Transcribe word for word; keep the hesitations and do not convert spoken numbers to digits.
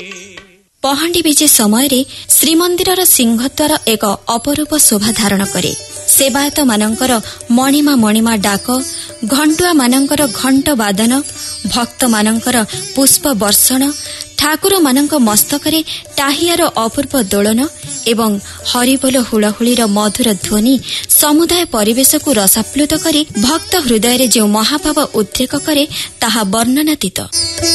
ପହାଣ୍ଡି ବିଜେ ସମୟରେ ଶ୍ରୀମନ୍ଦିରର ସିଂହଦ୍ୱାର ଏକ ଅପରୂପ ଶୋଭା ଧାରଣ କରେ। ସେବାୟତମାନଙ୍କର ମଣିମା ମଣିମା ଡାକ, ଘଣ୍ଟୁଆମାନଙ୍କର ଘଣ୍ଟ ବାଦନ, ଭକ୍ତମାନଙ୍କର ପୁଷ୍ପ ବର୍ଷଣ, ଠାକୁରମାନଙ୍କ ମସ୍ତକରେ ଟାହିଆର ଅପୂର୍ବ ଦୋଳନ ଏବଂ ହରିବୋଲ ହୁଳହୁଳିର ମଧୁର ଧ୍ୱନି ସମୁଦାୟ ପରିବେଶକୁ ରସାପ୍ଲୁତ କରି ଭକ୍ତ ହୃଦୟରେ ଯେଉଁ ମହାଭାବ ଉଦ୍ରେକ କରେ ତାହା ବର୍ଣ୍ଣନାତୀତ।